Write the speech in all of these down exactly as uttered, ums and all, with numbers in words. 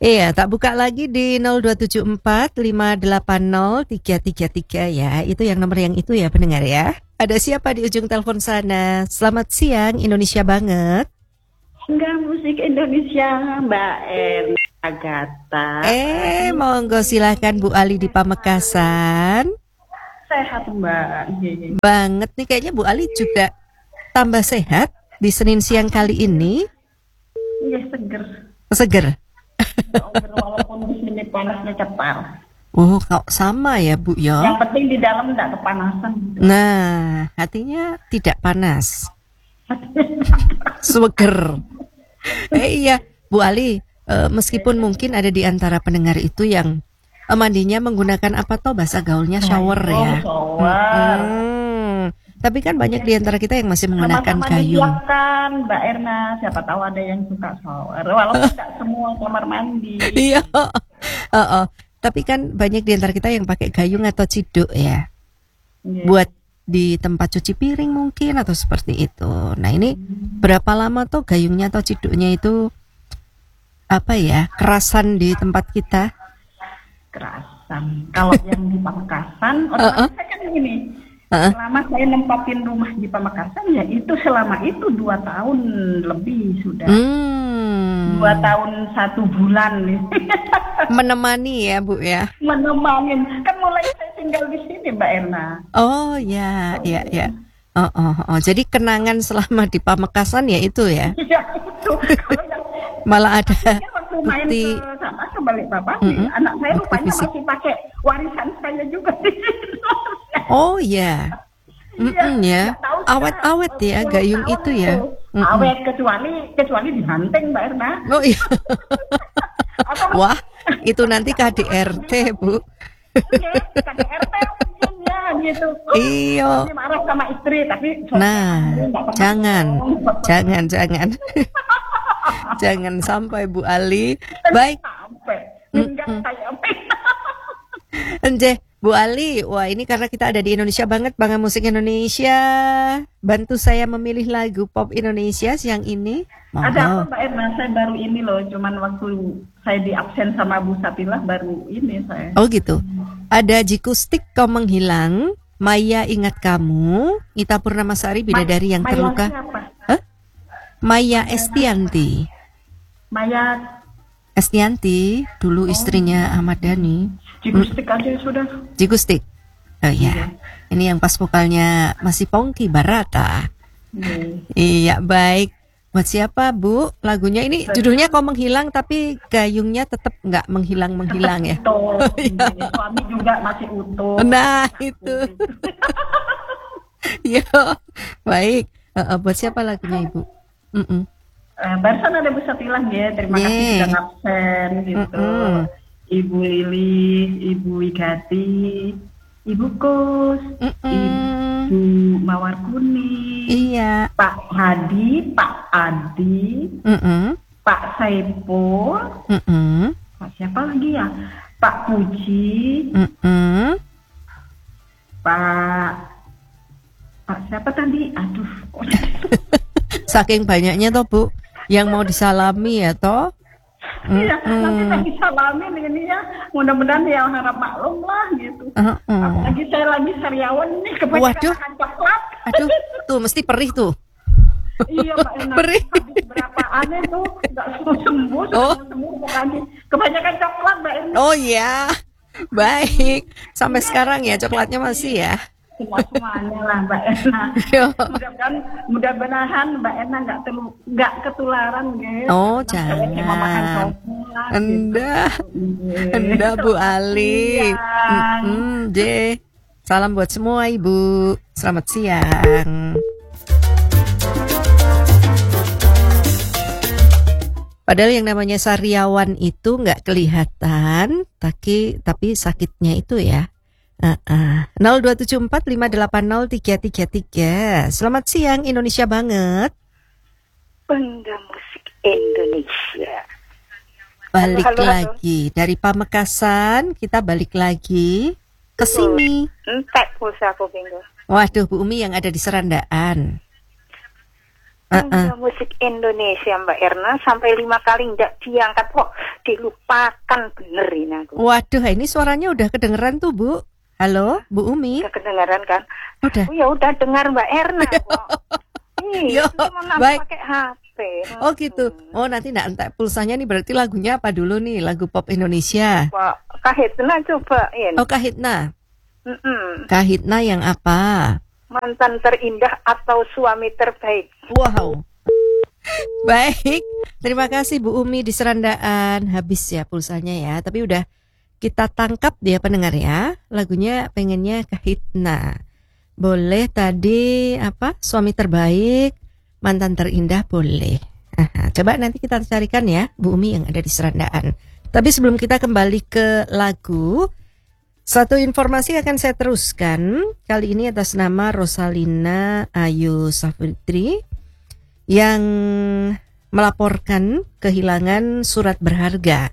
Iya, tak buka lagi di nol dua tujuh empat lima delapan nol tiga tiga tiga ya. Itu yang nomor yang itu ya pendengar ya. Ada siapa di ujung telepon sana? Selamat siang, Indonesia banget. Enggak, musik Indonesia, Mbak Erna Agatha. Eh, monggo silahkan Bu Ali di Pamekasan. Sehat Mbak. Banget nih, kayaknya Bu Ali juga tambah sehat di Senin siang kali ini. Iya, seger. Seger. Walaupun di sini panasnya cepat. Oh, kok sama ya Bu ya? Yang penting di dalam enggak kepanasan. Nah, hatinya tidak panas. Seger. Eh iya, Bu Ali, uh, meskipun mungkin ada di antara pendengar itu yang uh, mandinya menggunakan apa toh bahasa gaulnya shower oh, ya. Shower. Hmm, tapi kan banyak di antara kita yang masih menggunakan Sama-sama gayung. disiapkan, Mbak Erna. Siapa tahu ada yang suka shower. Walaupun tidak semua kamar mandi. Iya. uh, uh. Tapi kan banyak di antara kita yang pakai gayung atau ciduk ya. Yeah. Buat di tempat cuci piring mungkin atau seperti itu. Nah ini berapa lama tuh gayungnya atau ciduknya itu apa ya kerasan di tempat kita? Kerasan. Kalau yang di Pamekasan, orang uh-uh. saya kan gini. Uh-uh. Selama saya nempatin rumah di Pamekasan ya itu selama itu dua tahun lebih sudah. Hmm. Dua tahun satu bulan nih. Menemani ya Bu ya. Menemani. Kan mulai saya tinggal di sini Mbak Erna. Oh ya, ya, ya. Oh, oh, oh. Jadi kenangan selama di Pamekasan ya itu ya. Iya itu. Malah ada waktu main bukti ke sana ke Balikpapan, mm-hmm. anak saya bukti rupanya fisik. masih pakai warisan saya juga. Oh ya. Mm-mm, ya, awet-awet ya gayung itu ya. Mm-mm. Awet kecuali kecuali dibanting Mbak Erna. Oh iya. Wah, itu nanti K D R T Bu. Oke, K D R T mungkin ya gitu. Iya. Marah sama istri tapi. Nah, jangan, jangan, jangan, jangan sampai Bu Ali. Baik. Sampai. Enggak sampai. Enje. Bu Ali, wah ini karena kita ada di Indonesia banget, Bangga Musik Indonesia. Bantu saya memilih lagu pop Indonesia siang ini. Monggo. Ada apa Mbak Erna? Saya baru ini loh, cuman waktu saya di absen sama Bu Sapilah baru ini saya. Oh gitu. Ada Jikustik Kau Menghilang, Maya Ingat Kamu, Ita Purnamasari Bidadari Yang Maya Terluka. Siapa? Huh? Maya Estianti. Maya Estianti, dulu oh. istrinya Ahmad Dhani. Jikustik aja sudah. Jikustik. Oh iya. Ini yang pas vokalnya masih Pongki Barata. Hmm. Iya, baik. Buat siapa, Bu? Lagunya ini judulnya Kau Menghilang tapi gayungnya tetap enggak menghilang-menghilang ya. Betul. Suami juga masih utuh. Nah, itu. Iya. Baik. Uh, uh, buat siapa lagunya, Ibu? Mm-mm. Uh, barusan ada Bu Sapilah ya. Terima yeah. kasih sudah ngabsen gitu. Mm-mm. Ibu Lili, Ibu Wigati, Ibu Kus, Mm-mm. Ibu Mawar Kuning, iya. Pak Hadi, Pak Adi, Mm-mm. Pak Saipul, Mm-mm. Pak siapa lagi ya? Pak Puji, Mm-mm. Pak Pak siapa tadi? Aduh. Saking banyaknya toh Bu, yang mau disalami ya toh. Iya, mm-hmm. nanti lagi salamin ini ya, mudah-mudahan ya harap maklum lah gitu. Uh-uh. Apalagi saya lagi sariawan nih, kebanyakan makan coklat. Aduh, tuh mesti perih tuh. Iya Mbak Ena, perih. Habis berapa aneh tuh, nggak sembuh, oh. sembuh lagi. Kebanyakan coklat Mbak Ena. Oh iya, baik. Sampai ya. Sekarang ya coklatnya masih ya. Semua-semuanya lah Mbak Ena. Mudah-mudahan, mudah-mudahan Mbak Ena nggak telu, nggak ketularan guys. Oh jangan. Enda, gitu. Enda Bu Ali. Mm-hmm, J. Salam buat semua Ibu. Selamat siang. Padahal yang namanya sariawan itu nggak kelihatan, tapi tapi sakitnya itu ya. Uh, uh. nol dua tujuh empat lima delapan nol tiga tiga tiga. Selamat siang Indonesia banget. Bangga Musik Indonesia. Balik halo, halo, lagi halo. Dari Pamekasan kita balik lagi ke sini. Entek pulsa aku bingung. Waduh Bu Umi yang ada di Serandaan. Bangga uh, uh. Musik Indonesia Mbak Erna sampai lima kali nggak diangkat kok. dilupakan bener ini aku. Waduh, ini suaranya udah kedengeran tuh, Bu. Halo, Bu Umi. Udah kedengeran kan? Udah. Oh, ya udah dengar Mbak Erna kok. Iya, Yo, mau baik. pakai H P. Oh gitu. Oh nanti nak entek pulsanya nih, berarti lagunya apa dulu nih? Lagu pop Indonesia. Pak Kahitna coba ya. Oh Kahitna. Mm-mm. Kahitna yang apa? Mantan terindah atau suami terbaik. Wow. Baik. Terima kasih Bu Umi di Serandaan. Habis ya pulsanya ya. Tapi udah kita tangkap dia pendengar ya. Lagunya pengennya Kahitna. Boleh tadi apa? Suami terbaik, mantan terindah boleh. Aha, coba nanti kita carikan ya Bu Umi yang ada di Serandaan. Tapi sebelum kita kembali ke lagu, satu informasi akan saya teruskan. Kali ini atas nama Rosalina Ayu Safitri yang melaporkan kehilangan surat berharga.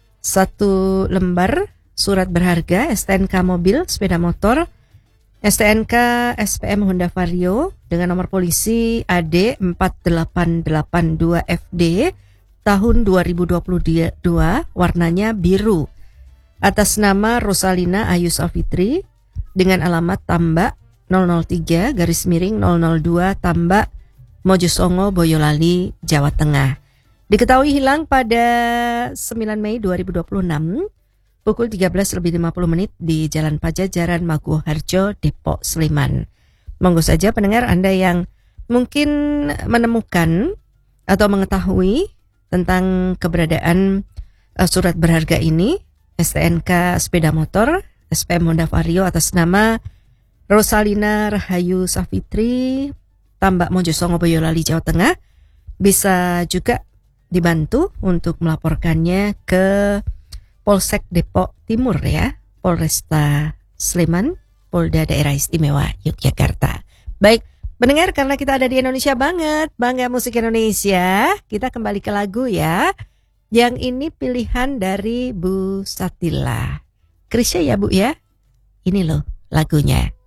Satu lembar surat berharga S T N K mobil, sepeda motor, S T N K S P M Honda Vario dengan nomor polisi A D empat delapan delapan dua F D tahun dua ribu dua puluh dua, warnanya biru, atas nama Rosalina Ayu Safitri dengan alamat Tambak nol nol tiga garis miring nol nol dua Tambak Mojosongo, Boyolali, Jawa Tengah. Diketahui hilang pada sembilan Mei dua ribu dua puluh enam pukul tiga belas lebih lima puluh menit di Jalan Pajajaran, Maguwoharjo, Depok, Sleman. Monggo saja pendengar Anda yang mungkin menemukan atau mengetahui tentang keberadaan uh, surat berharga ini, S T N K sepeda motor, S P M Honda Vario atas nama Rosalina Rahayu Safitri, Tambak Mojosongo, Boyolali, Jawa Tengah, bisa juga dibantu untuk melaporkannya ke Polsek Depok Timur ya, Polresta Sleman, Polda Daerah Istimewa Yogyakarta. Baik, mendengar karena kita ada di Indonesia banget, bangga musik Indonesia, kita kembali ke lagu ya. Yang ini pilihan dari Bu Satila. Krisya ya Bu ya? Ini loh lagunya.